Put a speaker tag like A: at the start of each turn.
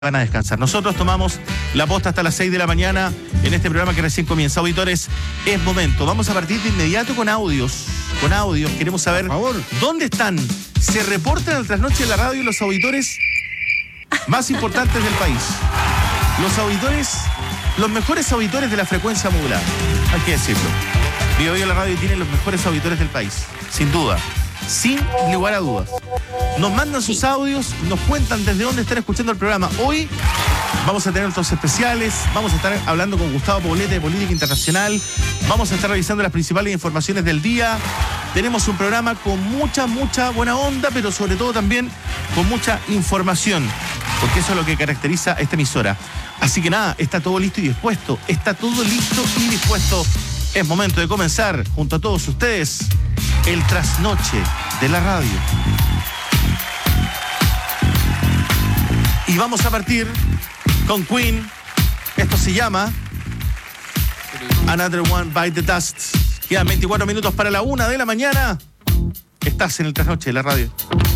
A: van a descansar. Nosotros tomamos la posta hasta las 6 de la mañana en este programa que recién comienza. Auditores, es momento. Vamos a partir de inmediato con audios. Queremos saber dónde están. Se reportan al trasnoche de la radio los auditores más importantes del país. Los auditores, los mejores auditores de la frecuencia modulada. Hay que decirlo. Vivo la radio tiene los mejores auditores del país. Sin duda. Sin lugar a dudas. Nos mandan sus audios, nos cuentan desde dónde están escuchando el programa. Hoy vamos a tener otros especiales, vamos a estar hablando con Gustavo Poblete de Política Internacional, vamos a estar revisando las principales informaciones del día. Tenemos un programa con mucha buena onda, pero sobre todo también con mucha información, porque eso es lo que caracteriza a esta emisora. Así que nada, está todo listo y dispuesto. Es momento de comenzar, junto a todos ustedes, el trasnoche de la radio. Y vamos a partir con Queen. Esto se llama Another One Bite the Dust. Quedan 24 minutos para la 1 de la mañana. Estás en el trasnoche de la radio.